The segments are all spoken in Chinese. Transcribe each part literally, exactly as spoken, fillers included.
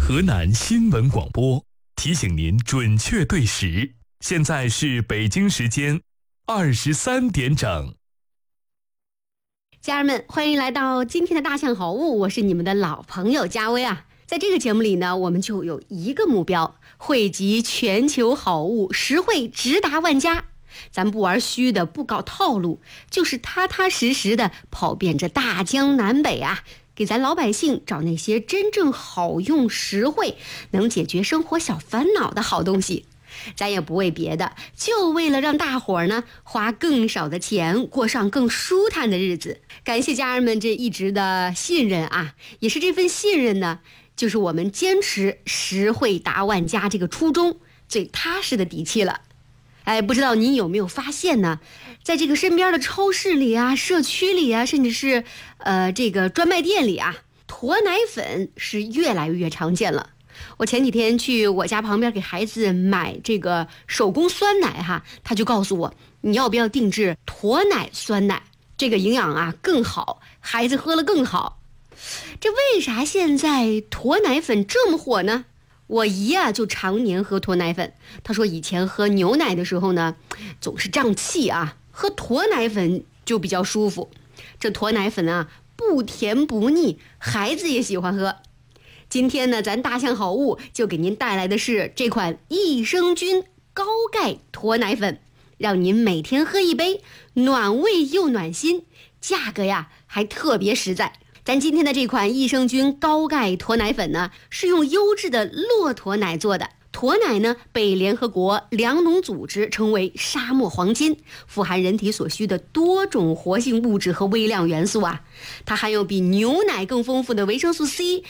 河南新闻广播提醒您准确对时，现在是北京时间二十三点整。 家人们，欢迎来到今天的大象好物，我是你们的老朋友佳薇啊。在这个节目里呢，我们就有一个目标，汇集全球好物，实惠直达万家。咱不玩虚的，不搞套路，就是踏踏实实的跑遍这大江南北啊，给咱老百姓找那些真正好用、实惠，能解决生活小烦恼的好东西。咱也不为别的，就为了让大伙儿呢花更少的钱，过上更舒坦的日子。感谢家人们这一直的信任啊，也是这份信任呢，就是我们坚持实惠达万家这个初衷最踏实的底气了。哎，不知道您有没有发现呢，在这个身边的超市里啊、社区里啊，甚至是呃这个专卖店里啊，驼奶粉是越来越常见了。我前几天去我家旁边给孩子买这个手工酸奶哈，他就告诉我，你要不要定制驼奶酸奶，这个营养啊更好，孩子喝了更好。这为啥现在驼奶粉这么火呢？我姨啊就常年喝驼奶粉，她说以前喝牛奶的时候呢总是胀气啊，喝驼奶粉就比较舒服。这驼奶粉啊不甜不腻，孩子也喜欢喝。今天呢，咱大象好物就给您带来的是这款益生菌高钙驼奶粉，让您每天喝一杯，暖胃又暖心，价格呀还特别实在。咱今天的这款益生菌高钙驼奶粉呢，是用优质的骆驼奶做的。驼奶呢被联合国粮农组织称为沙漠黄金，富含人体所需的多种活性物质和微量元素啊。它含有比牛奶更丰富的维生素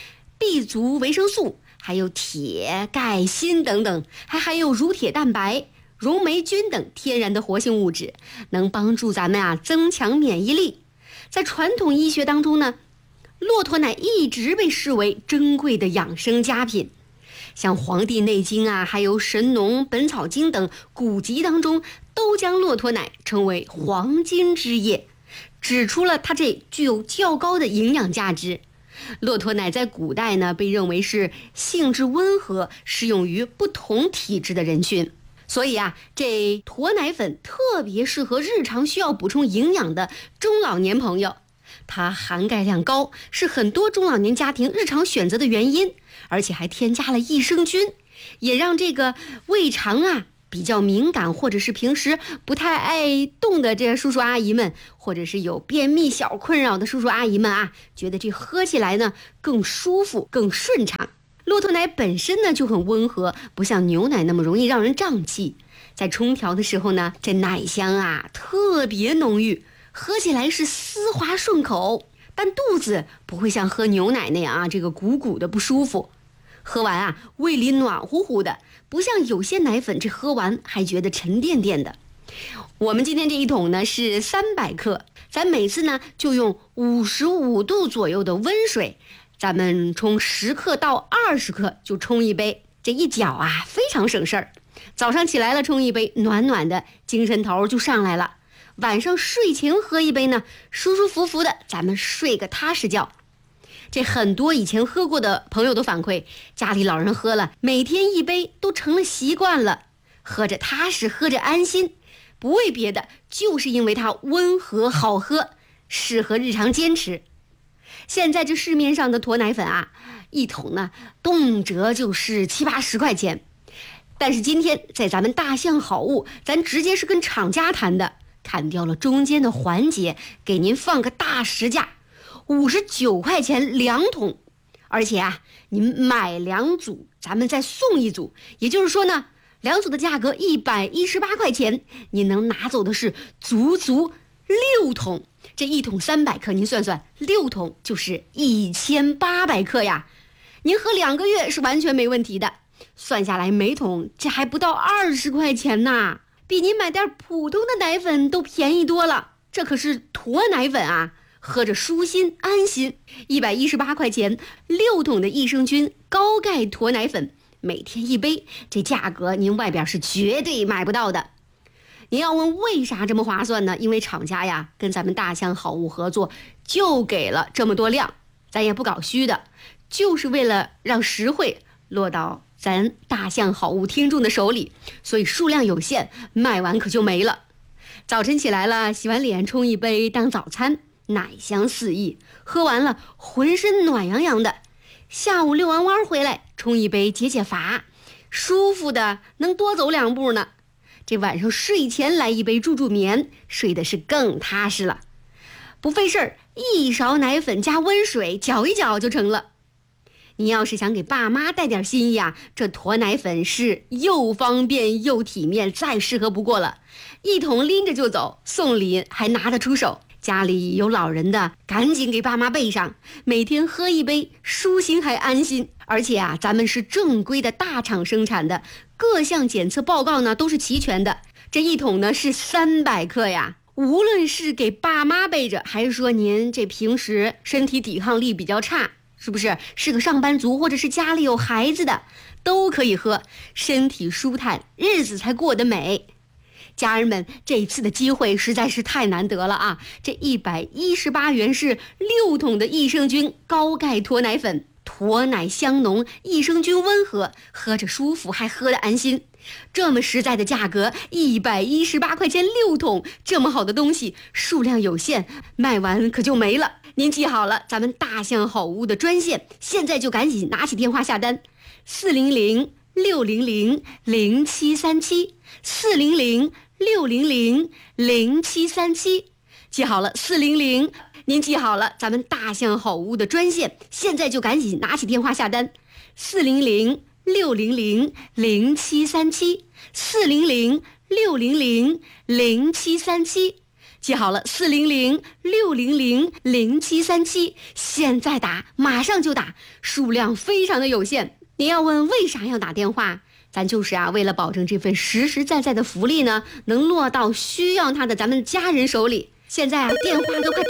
C、B 族维生素，还有铁、钙、锌等等，还含有乳铁蛋白、溶霉菌等天然的活性物质，能帮助咱们啊增强免疫力。在传统医学当中呢，骆驼奶一直被视为珍贵的养生佳品，像《黄帝内经》啊，还有《神农本草经》等古籍当中，都将骆驼奶称为黄金之液，指出了它这具有较高的营养价值。骆驼奶在古代呢，被认为是性质温和，适用于不同体质的人群。所以啊，这驼奶粉特别适合日常需要补充营养的中老年朋友。它含钙量高，是很多中老年家庭日常选择的原因，而且还添加了益生菌，也让这个胃肠啊比较敏感，或者是平时不太爱动的这叔叔阿姨们，或者是有便秘小困扰的叔叔阿姨们啊，觉得这喝起来呢更舒服更顺畅。骆驼奶本身呢就很温和，不像牛奶那么容易让人胀气，在冲调的时候呢，这奶香啊特别浓郁，喝起来是丝滑顺口，但肚子不会像喝牛奶那样啊这个鼓鼓的不舒服。喝完啊胃里暖乎乎的，不像有些奶粉这喝完还觉得沉甸甸的。我们今天这一桶呢是三百克，咱每次呢就用五十五度左右的温水，咱们冲十克到二十克就冲一杯，这一搅啊非常省事儿。早上起来了冲一杯，暖暖的，精神头就上来了。晚上睡前喝一杯呢，舒舒服服的，咱们睡个踏实觉。这很多以前喝过的朋友都反馈，家里老人喝了，每天一杯都成了习惯了，喝着踏实，喝着安心，不为别的，就是因为它温和好喝，适合日常坚持。现在这市面上的驼奶粉啊，一桶呢动辄就是七八十块钱，但是今天在咱们大象好物，咱直接是跟厂家谈的，砍掉了中间的环节，给您放个大实价，五十九块钱两桶，而且啊，您买两组，咱们再送一组，也就是说呢，两组的价格一百一十八块钱，您能拿走的是足足六桶。这一桶三百克，您算算，六桶就是一千八百克呀，您喝两个月是完全没问题的。算下来每桶这还不到二十块钱呐，比您买点普通的奶粉都便宜多了。这可是驼奶粉啊，喝着舒心安心。一百一十八块钱六桶的益生菌高钙驼奶粉，每天一杯，这价格您外边是绝对买不到的。您要问为啥这么划算呢？因为厂家呀跟咱们大象好物合作，就给了这么多量。 咱也不搞虚的，就是为了让实惠落到咱大象好物听众的手里，所以数量有限，卖完可就没了。早晨起来了，洗完脸冲一杯当早餐，奶香四溢，喝完了浑身暖洋洋的。下午遛完弯回来，冲一杯解解乏，舒服的能多走两步呢。这晚上睡前来一杯助助眠，睡的是更踏实了。不费事儿，一勺奶粉加温水搅一搅就成了。你要是想给爸妈带点心意啊，这驮奶粉是又方便又体面，再适合不过了。一桶拎着就走，送礼还拿得出手。家里有老人的，赶紧给爸妈备上，每天喝一杯，舒心还安心。而且啊，咱们是正规的大厂生产的，各项检测报告呢都是齐全的。这一桶呢是三百克呀。无论是给爸妈备着，还是说您这平时身体抵抗力比较差，是不是是个上班族，或者是家里有孩子的，都可以喝，身体舒坦，日子才过得美。家人们，这次的机会实在是太难得了啊！这一百一十八元是六桶的益生菌高钙脱奶粉，脱奶香浓，益生菌温和，喝着舒服，还喝得安心。这么实在的价格，一百一十八块钱六桶，这么好的东西，数量有限，卖完可就没了。您记好了，咱们大象好物的专线，现在就赶紧拿起电话下单，四零零六零零零七三七，四零零六零零零七三七，记好了，四零零，您记好了，咱们大象好物的专线，现在就赶紧拿起电话下单，四零零六零零零七三七，四零零六零零零七三七，记好了，四零零六零零零七三七，现在打，马上就打，数量非常的有限。您要问为啥要打电话？咱就是啊，为了保证这份实实在在的福利呢，能落到需要它的咱们家人手里。现在啊，电话都快打